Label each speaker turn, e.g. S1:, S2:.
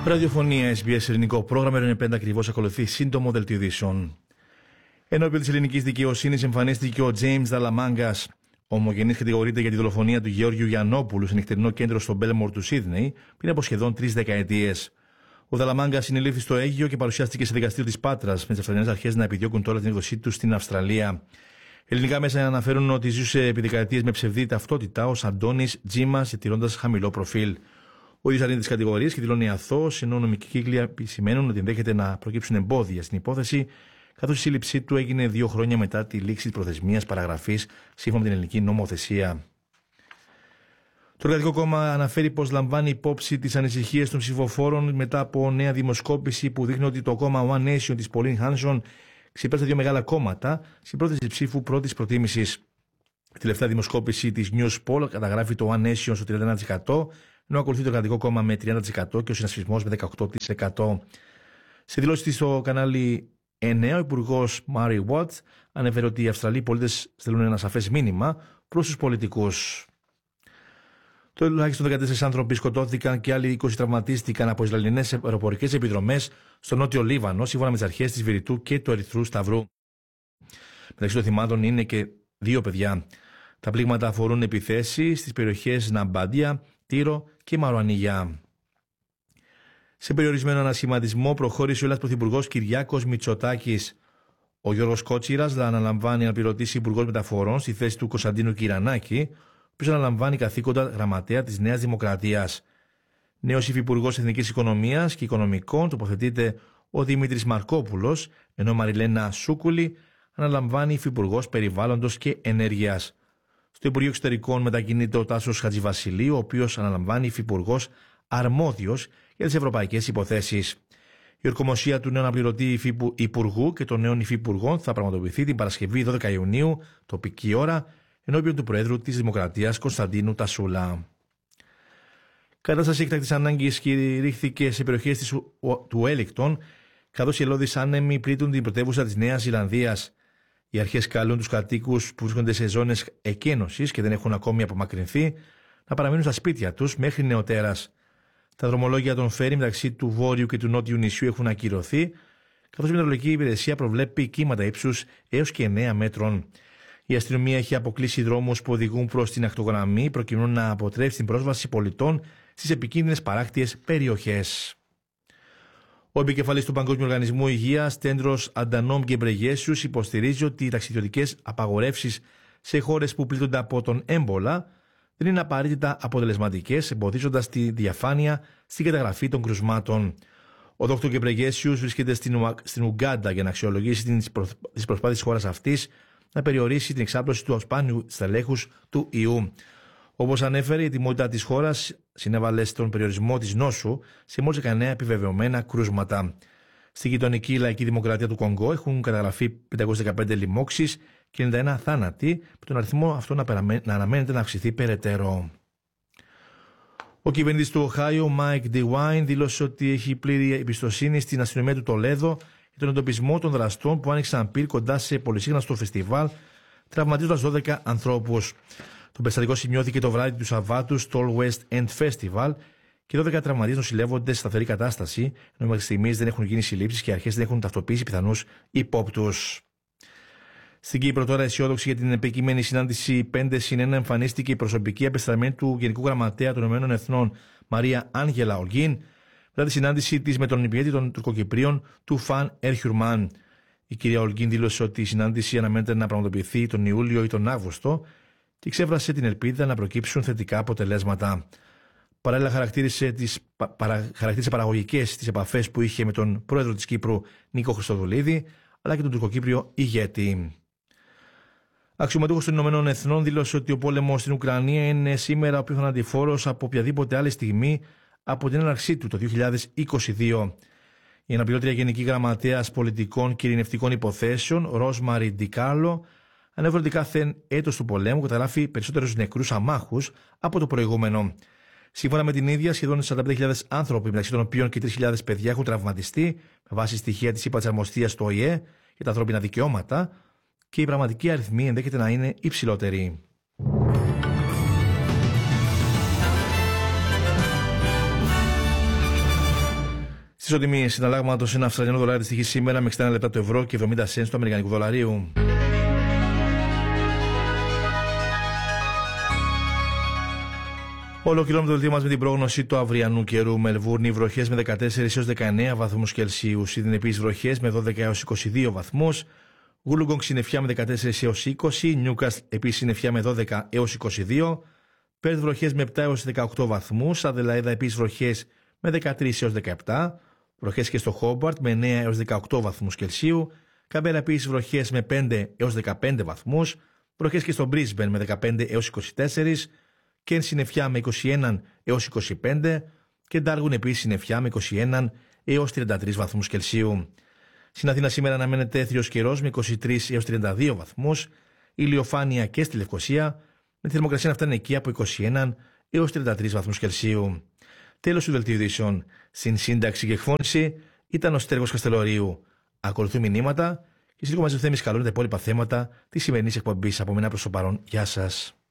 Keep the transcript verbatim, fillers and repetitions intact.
S1: Ραδιοφωνία Ες Μπι Ες ελληνικό πρόγραμμα είναι πέντε ακριβώς, ακολουθεί σύντομο δελτίο ειδήσεων. Ενώπιον της ελληνικής δικαιοσύνης εμφανίστηκε ο Τζέιμς Δαλαμάγκας. Ο ομογενής κατηγορείται για τη δολοφονία του Γεώργιου Γιαννόπουλου σε νυχτερινό κέντρο στο Μπέλμορ του Σίδνεϊ πριν από σχεδόν τρεις δεκαετίες. Ο Δαλαμάγκας συνελήφθη στο Αίγυπτο και παρουσιάστηκε σε δικαστήριο της Πάτρας, με τις Αυστραλιανές αρχές να επιδιώκουν τώρα την έκδοσή του στην Αυστραλία. Ελληνικά μέσα αναφέρουν ότι ζούσε επί δεκαετίες με ψευδή ταυτότητα ως Αντώνης Τζίμας, διατηρώντας χαμηλό προφίλ. Ο ίδιος αρνείται τις κατηγορίες και δηλώνει αθώος, ενώ νομικοί κύκλοι επισημαίνουν ότι ενδέχεται να προκύψουν εμπόδια στην υπόθεση, καθώς η σύλληψή του έγινε δύο χρόνια μετά τη λήξη της προθεσμίας παραγραφής σύμφωνα με την ελληνική νομοθεσία. Το Εργατικό Κόμμα αναφέρει πως λαμβάνει υπόψη τις ανησυχίες των ψηφοφόρων μετά από νέα δημοσκόπηση που δείχνει ότι το κόμμα One Nation της Pauline Hanson ξεπέρασε δύο μεγάλα κόμματα στην πρόθεση ψήφου πρώτης προτίμησης. Η τελευταία δημοσκόπηση της News Poll καταγράφει το One Nation στο τριάντα ένα τοις εκατό, ενώ ακολουθεί το Εργατικό Κόμμα με τριάντα τοις εκατό και ο Συνασπισμός με δεκαοκτώ τοις εκατό. Σε δηλώσεις της στο κανάλι εννέα, ο Υπουργός Μάρι Βότ ανέφερε ότι οι Αυστραλοί πολίτες στέλνουν ένα σαφές μήνυμα προς τους πολιτικούς. Τουλάχιστον δεκατέσσερις άνθρωποι σκοτώθηκαν και άλλοι είκοσι τραυματίστηκαν από Ισραηλινές αεροπορικές επιδρομές στο νότιο Λίβανο, σύμφωνα με τις αρχές της Βηρητού και του Ερυθρού Σταυρού. Μεταξύ των θυμάτων είναι και δύο παιδιά. Τα πλήγματα αφορούν επιθέσεις στις περιοχές Ναμπάντια, Τύρο και Μαροανιγιά. Σε περιορισμένο ανασχηματισμό προχώρησε ο Έλληνας Πρωθυπουργός Κυριάκος Μητσοτάκης. Ο Γιώργος Κότσιρας αναλαμβάνει αναπληρωτής υπουργός μεταφορών στη θέση του Κωνσταντίνου Κυρανάκη, ο οποίος αναλαμβάνει καθήκοντα γραμματέα της Νέας Δημοκρατίας. Νέος υφυπουργός Εθνικής Οικονομίας και Οικονομικών τοποθετείται ο Δημήτρης Μαρκόπουλος, ενώ Μαριλένα Σούκουλη αναλαμβάνει υφυπουργός Περιβάλλοντος και Ενέργειας. Στο Υπουργείο Εξωτερικών μετακινείται ο Τάσος Χατζηβασιλείου, ο οποίος αναλαμβάνει υφυπουργός αρμόδιος για τις ευρωπαϊκές υποθέσεις. Η ορκομοσία του νέου αναπληρωτή υπουργού και των νέων υφυπουργών θα πραγματοποιηθεί την Παρασκευή δώδεκα Ιουνίου, τοπική ώρα, ενώπιον του Προέδρου της Δημοκρατίας Κωνσταντίνου Τασούλα. Κατάσταση έκτακτης ανάγκης κηρύχθηκε σε περιοχές της, του Wellington, καθώς οι ελώδεις άνεμοι πλήττουν την πρωτεύουσα της Νέας Ζηλανδίας. Οι αρχές καλούν τους κατοίκους που βρίσκονται σε ζώνες εκένωσης και δεν έχουν ακόμη απομακρυνθεί να παραμείνουν στα σπίτια τους μέχρι νεοτέρας. Τα δρομολόγια των φέρι μεταξύ του βόρειου και του νότιου νησιού έχουν ακυρωθεί, καθώς η μετεωρολογική υπηρεσία προβλέπει κύματα ύψους έως και εννέα μέτρων. Η αστυνομία έχει αποκλείσει δρόμους που οδηγούν προς την ακτογραμμή προκειμένου να αποτρέψει την πρόσβαση πολιτών στις επικίνδυνες παράκτιες περιοχές. Ο επικεφαλής του Παγκόσμιου Οργανισμού Υγείας, Τέντρος Αντανόμ Γκεμπρεγιέσιους, υποστηρίζει ότι οι ταξιδιωτικές απαγορεύσεις σε χώρες που πλήττονται από τον έμπολα δεν είναι απαραίτητα αποτελεσματικές, εμποδίζοντας τη διαφάνεια στην καταγραφή των κρουσμάτων. Ο Δόκτωρ Γκεμπρεγιέσιους βρίσκεται στην, Ουα... στην Ουγκάντα για να αξιολογήσει τις προσπάθειες της χώρας αυτής να περιορίσει την εξάπλωση του σπάνιου στελέχους του ιού. Όπως ανέφερε, η ετοιμότητα της χώρας συνέβαλε στον περιορισμό της νόσου σε μόλις δεκαεννέα επιβεβαιωμένα κρούσματα. Στη γειτονική Λαϊκή Δημοκρατία του Κονγκό έχουν καταγραφεί πεντακόσιες δεκαπέντε λοιμώξεις και ενενήντα ένα θάνατοι, με τον αριθμό αυτό να, περαμε... να αναμένεται να αυξηθεί περαιτέρω. Ο κυβερνήτης του Οχάιο, Μάικ Ντιουάιν, δήλωσε ότι έχει πλήρη εμπιστοσύνη στην αστυνομία του Τολέδο για τον εντοπισμό των δραστών που άνοιξαν πυρ κοντά σε πολυσύχναστο φεστιβάλ, τραυματίζοντας δώδεκα ανθρώπους. Το περιστατικό σημειώθηκε το βράδυ του Σαββάτου στο West End Festival και δώδεκα τραυματίες νοσηλεύονται σε σταθερή κατάσταση, ενώ μέχρι στιγμής δεν έχουν γίνει συλλήψεις και οι αρχές δεν έχουν ταυτοποιήσει πιθανούς υπόπτους. Στην Κύπρο, τώρα αισιόδοξη για την επικείμενη συνάντηση πέντε συν ένα, εμφανίστηκε η προσωπική απεσταλμένη του Γενικού Γραμματέα των Ηνωμένων Εθνών, Μαρία Άγγελα Ολγίν, μετά τη συνάντησή της με τον υπηρέτη των Τουρκοκυπρίων του Φαν Ερχιουρμάν. Η κυρία Ολγίν δήλωσε ότι η συνάντηση αναμένεται να πραγματοποιηθεί τον Ιούλιο ή τον Αύγουστο και εξέφρασε την ελπίδα να προκύψουν θετικά αποτελέσματα. Παράλληλα, χαρακτήρισε, τις, παρα, χαρακτήρισε παραγωγικές τις επαφές που είχε με τον πρόεδρο της Κύπρου Νίκο Χριστοδουλίδη, αλλά και τον τουρκοκύπριο ηγέτη. Αξιωματούχος των Ηνωμένων Εθνών δήλωσε ότι ο πόλεμος στην Ουκρανία είναι σήμερα ο πιο θανατηφόρος από οποιαδήποτε άλλη στιγμή από την έναρξή του το δύο χιλιάδες είκοσι δύο. Η αναπληρώτρια Γενική Γραμματέας Πολιτικών και Ειρηνευτικών Υποθέσεων, Ρόσμαρι Ντικάλο, ανέφερε ότι κάθε έτος του πολέμου καταγράφει περισσότερους νεκρούς αμάχους από το προηγούμενο. Σύμφωνα με την ίδια, σχεδόν σαράντα πέντε χιλιάδες άνθρωποι, μεταξύ των οποίων και τρεις χιλιάδες παιδιά, έχουν τραυματιστεί, με βάση στοιχεία της ΥΠΑ της Αρμοστίας του Ο Η Ε για τα ανθρώπινα δικαιώματα, και η πραγματική αριθμή ενδέχεται να είναι υψηλότερη. Ισοτιμή συναλλάγματος ένα Αυστραλιανό δολάριο τη τύχη σήμερα με εξήντα ένα λεπτά του ευρώ και εβδομήντα σέντ του Αμερικανικού δολαρίου. Ολοκληρώνουμε το δελτίο μας με την πρόγνωση του αυριανού καιρού. Μελβούρνη, βροχές με δεκατέσσερις έως δεκαεννέα βαθμούς Κελσίου. Σίδνεϊ επίσης βροχές με δώδεκα έως είκοσι δύο βαθμούς. Γούλουγκονγκ συννεφιά με δεκατέσσερα έως είκοσι. Νιούκαστλ επίσης συννεφιά με δώδεκα έως είκοσι δύο. Πέρθ βροχές με επτά έως δεκαοκτώ βαθμούς. Αδελαίδα επίσης βροχές με δεκατρείς έως δεκαεπτά. Βροχές και στο Χόμπαρτ με εννέα έως δεκαοκτώ βαθμούς Κελσίου. Καμπέρα επίσης βροχές με πέντε έως δεκαπέντε βαθμούς. Βροχές και στο Μπρίσμπεν με δεκαπέντε έως είκοσι τέσσερα. Κέν συννεφιά με είκοσι ένα έως είκοσι πέντε. Και Ντάργουν επίσης συννεφιά με είκοσι ένα έως τριάντα τρεις βαθμούς Κελσίου. Στην Αθήνα σήμερα αναμένεται έθριος καιρός με είκοσι τρεις έως τριάντα δύο βαθμούς. Ηλιοφάνεια και στη Λευκοσία, με τη θερμοκρασία να φτάνει εκεί από είκοσι ένα έως τριάντα τρεις βαθμούς Κελσίου. Τέλος του δελτίου ειδήσεων. Στην σύνταξη και εκφώνηση ήταν ο Στέργος Καστελορίου. Ακολουθούν μηνύματα και σε λίγο μαζί θα εμείς καλούμε τα υπόλοιπα θέματα της σημερινής εκπομπής. Από μένα προς το παρόν, γεια σας.